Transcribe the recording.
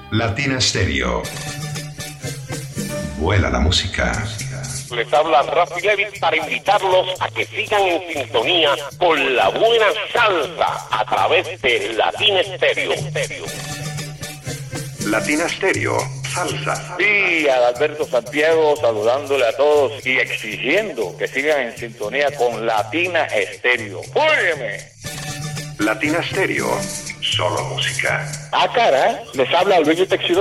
Latina Stereo. Vuela la música. Les habla Rafi Levitt para invitarlos a que sigan en sintonía con la buena salsa a través de Latina Stereo. Latina Stereo. Salsa. Sí, Adalberto Santiago saludándole a todos y exigiendo que sigan en sintonía con Latina Stereo. ¡Óyeme! Latina Stereo. Solo música. Ah, cara, les habla Luis Texidor.